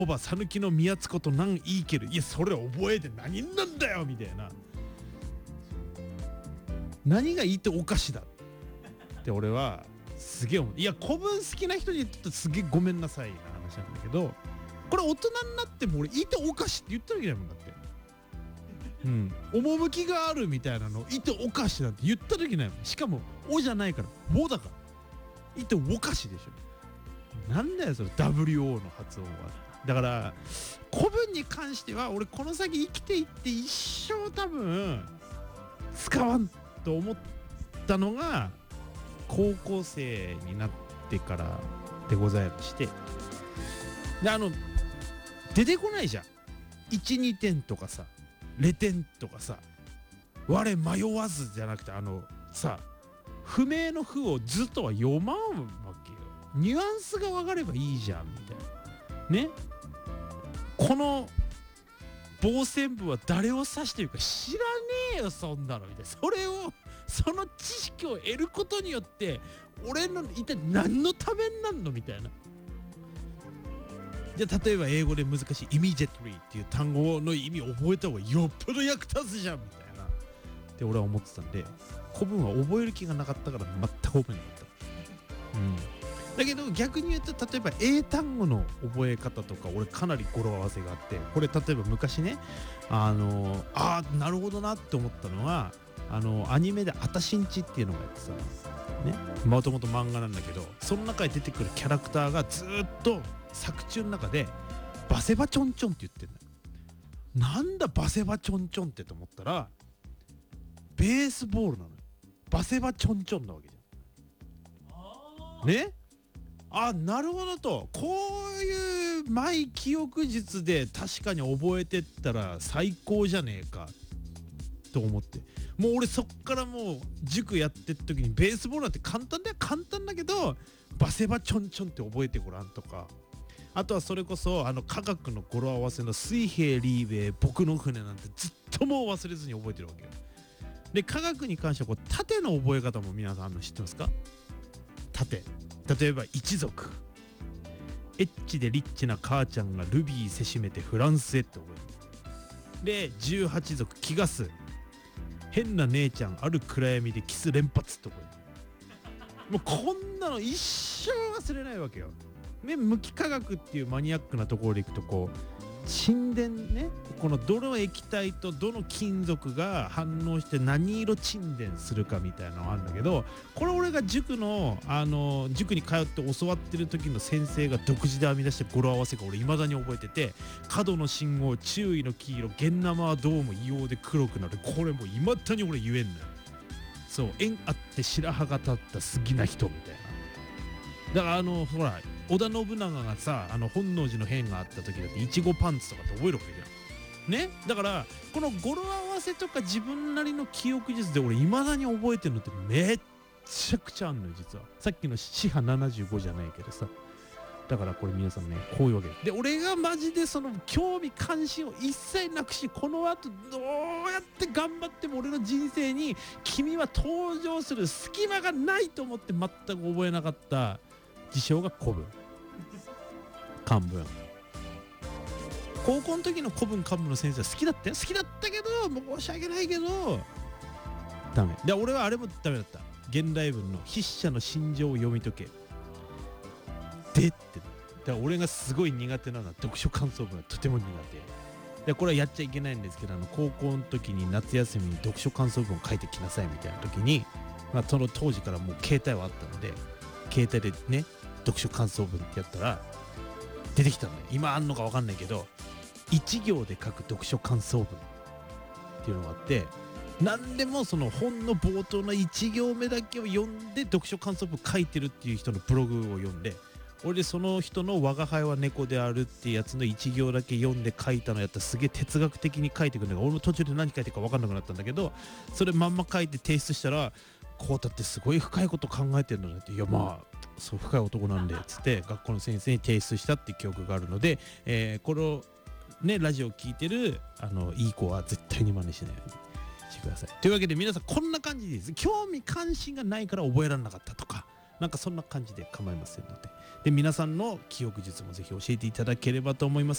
おばさぬきの宮津ことなんいいける、いやそれ覚えて何なんだよみたいな、何がいいってお菓子だって俺はすげえ思う。いや古文好きな人に言ってたすげえごめんなさいな話なんだけど、これ大人になっても俺いいってお菓子って言ってるわけじゃないもんだって。趣があるみたいなのいてお菓子なんて言った時ないもん。しかもおじゃないからおだからいてお菓子でしょ。なんだよそれ WO の発音は。だから古文に関しては俺この先生きていって一生多分使わんと思ったのが高校生になってからでございまして、で出てこないじゃん。12点とかさレ点とかさ我迷わずじゃなくてさ不明の不をずっとは読まんわけよ。ニュアンスが分かればいいじゃんみたいなね。この傍線部は誰を指してるか知らねえよそんなのみたいな。その知識を得ることによって俺の一体何のためになんのみたいな。じゃあ例えば英語で難しい immediately っていう単語の意味を覚えた方がよっぽど役立つじゃんみたいなって俺は思ってたんで、古文は覚える気がなかったから全く覚えなかった。だけど逆に言うと例えば英単語の覚え方とか俺かなり語呂合わせがあって、これ例えば昔ねなるほどなって思ったのはアニメであたしんちっていうのがやってさね、もともと漫画なんだけどその中に出てくるキャラクターがずっと作中の中でバセバチョンチョンって言ってんだよ。なんだバセバチョンチョンってと思ったらベースボールなのよ。バセバチョンチョンなわけじゃんね。なるほどと、こういうマイ記憶術で確かに覚えてったら最高じゃねえかと思って、もう俺そっからもう塾やってった時にベースボールなんて簡単だけどバセバチョンチョンって覚えてごらんとか、あとはそれこそ科学の語呂合わせの水平リーベイ僕の船なんてずっともう忘れずに覚えてるわけよ。で科学に関しては縦の覚え方も皆さん知ってますか？縦、例えば一族、エッチでリッチな母ちゃんがルビーせしめてフランスへって覚える。で18族気がす、変な姉ちゃんある暗闇でキス連発って覚える。もうこんなの一生忘れないわけよ。ね、無機化学っていうマニアックなところでいくと沈殿ね、このどの液体とどの金属が反応して何色沈殿するかみたいなのがあるんだけど、これ俺が塾に通って教わってる時の先生が独自で編み出した語呂合わせが俺未だに覚えてて、角の信号注意の黄色現生はどうも硫黄で黒くなる、これもう未だに俺言えんのよ。そう縁あって白羽が立った好きな人みたいな。だからほら織田信長がさ本能寺の変があった時だっていちごパンツとかって覚えるわけじゃんね。だからこの語呂合わせとか自分なりの記憶術で俺未だに覚えてるのってめっちゃくちゃあんのよ実は。さっきの四波75じゃないけどさ。だからこれ皆さんねこういうわけで、俺がマジでその興味関心を一切なくし、この後どうやって頑張っても俺の人生に君は登場する隙間がないと思って全く覚えなかった事象が古文漢文。高校の時の古文漢文の先生は好きだったよ。好きだったけど申し訳ないけどダメで、俺はあれもダメだった。現代文の筆者の心情を読み解けでって。だから俺がすごい苦手なのは読書感想文がとても苦手で、これはやっちゃいけないんですけど高校の時に夏休みに読書感想文を書いてきなさいみたいな時に、その当時からもう携帯はあったので携帯でね読書感想文ってやったら出てきたのね。今あんのか分かんないけど1行で書く読書感想文っていうのがあって、何でもその本の冒頭の1行目だけを読んで読書感想文書いてるっていう人のブログを読んで、俺でその人の我が輩は猫であるっていうやつの1行だけ読んで書いたのやったらすげえ哲学的に書いてくるんだから、俺も途中で何書いてるか分かんなくなったんだけど、それまんま書いて提出したらこうだってすごい深いこと考えてるのねって、いやまあそう深い男なんでつって学校の先生に提出したっていう記憶があるので、このねラジオを聞いてるいい子は絶対に真似しないようにしてください。というわけで皆さんこんな感じです。興味関心がないから覚えられなかったとかなんかそんな感じで構いませんので、 で皆さんの記憶術もぜひ教えていただければと思います。